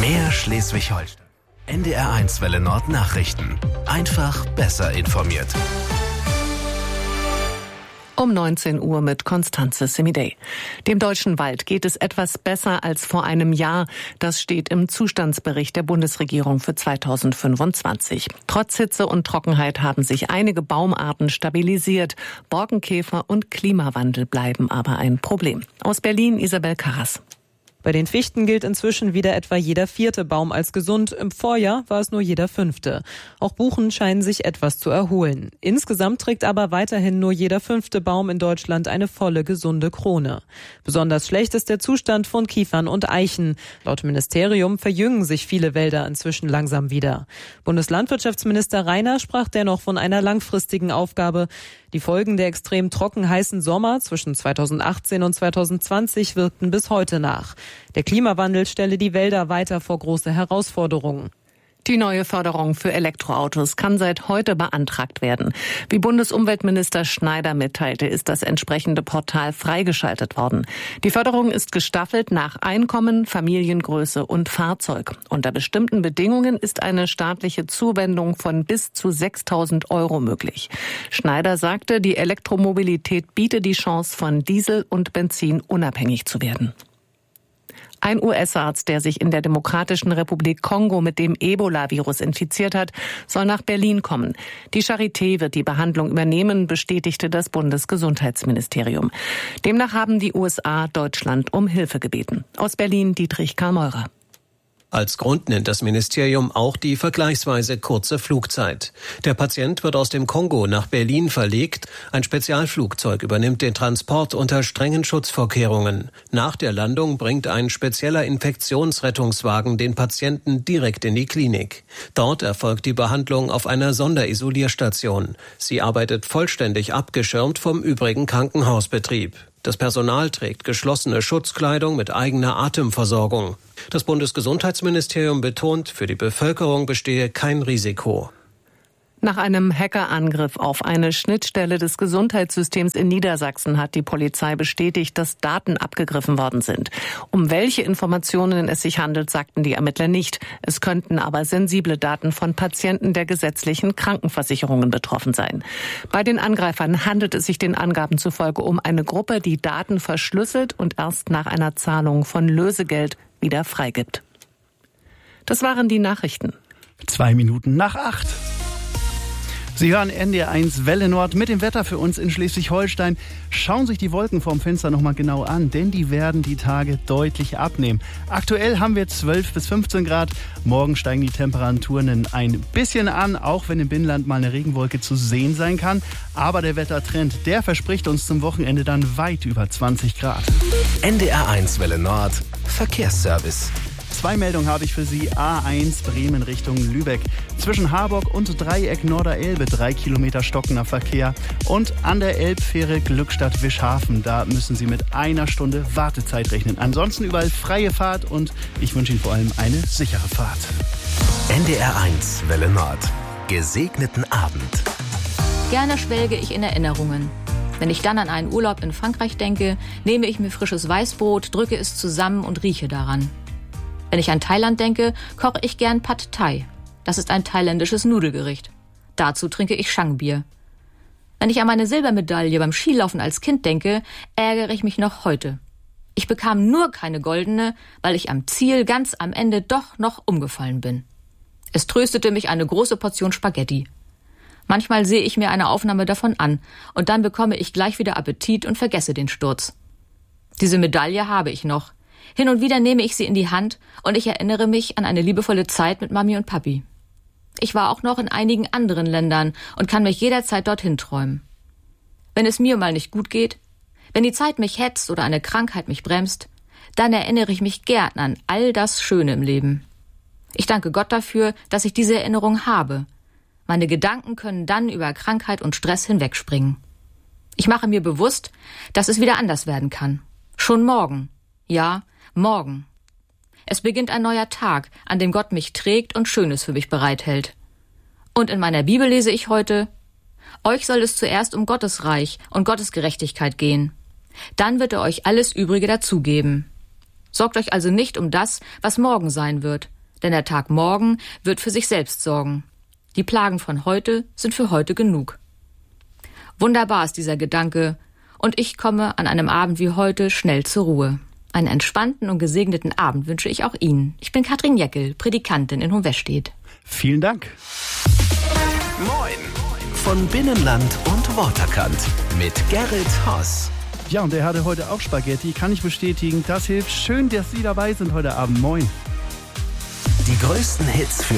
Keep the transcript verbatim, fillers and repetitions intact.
Mehr Schleswig-Holstein. N D R eins Welle Nord Nachrichten. Einfach besser informiert. Um neunzehn Uhr mit Konstanze Semidey. Dem deutschen Wald geht es etwas besser als vor einem Jahr. Das steht im Zustandsbericht der Bundesregierung für zweitausendfünfundzwanzig. Trotz Hitze und Trockenheit haben sich einige Baumarten stabilisiert. Borkenkäfer und Klimawandel bleiben aber ein Problem. Aus Berlin Isabel Karras. Bei den Fichten gilt inzwischen wieder etwa jeder vierte Baum als gesund. Im Vorjahr war es nur jeder fünfte. Auch Buchen scheinen sich etwas zu erholen. Insgesamt trägt aber weiterhin nur jeder fünfte Baum in Deutschland eine volle, gesunde Krone. Besonders schlecht ist der Zustand von Kiefern und Eichen. Laut Ministerium verjüngen sich viele Wälder inzwischen langsam wieder. Bundeslandwirtschaftsminister Rainer sprach dennoch von einer langfristigen Aufgabe. Die Folgen der extrem trocken heißen Sommer zwischen zweitausendachtzehn und zweitausendzwanzig wirkten bis heute nach. Der Klimawandel stelle die Wälder weiter vor große Herausforderungen. Die neue Förderung für Elektroautos kann seit heute beantragt werden. Wie Bundesumweltminister Schneider mitteilte, ist das entsprechende Portal freigeschaltet worden. Die Förderung ist gestaffelt nach Einkommen, Familiengröße und Fahrzeug. Unter bestimmten Bedingungen ist eine staatliche Zuwendung von bis zu sechstausend Euro möglich. Schneider sagte, die Elektromobilität biete die Chance, von Diesel und Benzin unabhängig zu werden. Ein U S-Arzt, der sich in der Demokratischen Republik Kongo mit dem Ebola-Virus infiziert hat, soll nach Berlin kommen. Die Charité wird die Behandlung übernehmen, bestätigte das Bundesgesundheitsministerium. Demnach haben die U S A Deutschland um Hilfe gebeten. Aus Berlin Dietrich Karl Meurer. Als Grund nennt das Ministerium auch die vergleichsweise kurze Flugzeit. Der Patient wird aus dem Kongo nach Berlin verlegt. Ein Spezialflugzeug übernimmt den Transport unter strengen Schutzvorkehrungen. Nach der Landung bringt ein spezieller Infektionsrettungswagen den Patienten direkt in die Klinik. Dort erfolgt die Behandlung auf einer Sonderisolierstation. Sie arbeitet vollständig abgeschirmt vom übrigen Krankenhausbetrieb. Das Personal trägt geschlossene Schutzkleidung mit eigener Atemversorgung. Das Bundesgesundheitsministerium betont, für die Bevölkerung bestehe kein Risiko. Nach einem Hackerangriff auf eine Schnittstelle des Gesundheitssystems in Niedersachsen hat die Polizei bestätigt, dass Daten abgegriffen worden sind. Um welche Informationen es sich handelt, sagten die Ermittler nicht. Es könnten aber sensible Daten von Patienten der gesetzlichen Krankenversicherungen betroffen sein. Bei den Angreifern handelt es sich den Angaben zufolge um eine Gruppe, die Daten verschlüsselt und erst nach einer Zahlung von Lösegeld wieder freigibt. Das waren die Nachrichten. Zwei Minuten nach acht. Sie hören N D R eins Welle Nord mit dem Wetter für uns in Schleswig-Holstein. Schauen sich die Wolken vorm Fenster nochmal genau an, denn die werden die Tage deutlich abnehmen. Aktuell haben wir zwölf bis fünfzehn Grad. Morgen steigen die Temperaturen ein bisschen an, auch wenn im Binnenland mal eine Regenwolke zu sehen sein kann. Aber der Wettertrend, der verspricht uns zum Wochenende dann weit über zwanzig Grad. N D R eins Welle Nord Verkehrsservice. Zwei Meldungen habe ich für Sie. A eins Bremen Richtung Lübeck. Zwischen Harburg und Dreieck Norderelbe drei Kilometer stockender Verkehr. Und an der Elbfähre Glückstadt-Wischhafen. Da müssen Sie mit einer Stunde Wartezeit rechnen. Ansonsten überall freie Fahrt und ich wünsche Ihnen vor allem eine sichere Fahrt. N D R eins Welle Nord. Gesegneten Abend. Gerne schwelge ich in Erinnerungen. Wenn ich dann an einen Urlaub in Frankreich denke, nehme ich mir frisches Weißbrot, drücke es zusammen und rieche daran. Wenn ich an Thailand denke, koche ich gern Pad Thai. Das ist ein thailändisches Nudelgericht. Dazu trinke ich Changbier. Wenn ich an meine Silbermedaille beim Skilaufen als Kind denke, ärgere ich mich noch heute. Ich bekam nur keine goldene, weil ich am Ziel ganz am Ende doch noch umgefallen bin. Es tröstete mich eine große Portion Spaghetti. Manchmal sehe ich mir eine Aufnahme davon an und dann bekomme ich gleich wieder Appetit und vergesse den Sturz. Diese Medaille habe ich noch. Hin und wieder nehme ich sie in die Hand und ich erinnere mich an eine liebevolle Zeit mit Mami und Papi. Ich war auch noch in einigen anderen Ländern und kann mich jederzeit dorthin träumen. Wenn es mir mal nicht gut geht, wenn die Zeit mich hetzt oder eine Krankheit mich bremst, dann erinnere ich mich gern an all das Schöne im Leben. Ich danke Gott dafür, dass ich diese Erinnerung habe. Meine Gedanken können dann über Krankheit und Stress hinwegspringen. Ich mache mir bewusst, dass es wieder anders werden kann. Schon morgen. Ja, morgen. Es beginnt ein neuer Tag, an dem Gott mich trägt und Schönes für mich bereithält. Und in meiner Bibel lese ich heute: Euch soll es zuerst um Gottes Reich und Gottes Gerechtigkeit gehen. Dann wird er euch alles Übrige dazugeben. Sorgt euch also nicht um das, was morgen sein wird, Denn der Tag morgen wird für sich selbst sorgen. Die Plagen von heute sind für heute genug. Wunderbar ist dieser Gedanke, und ich komme an einem Abend wie heute schnell zur Ruhe. Einen entspannten und gesegneten Abend wünsche ich auch Ihnen. Ich bin Katrin Jeckel, Predikantin in Hohenwestedt. Vielen Dank. Moin von Binnenland und Waterkant mit Gerrit Hoss. Ja, und er hatte heute auch Spaghetti, kann ich bestätigen. Das hilft. Schön, dass Sie dabei sind heute Abend. Moin. Die größten Hits für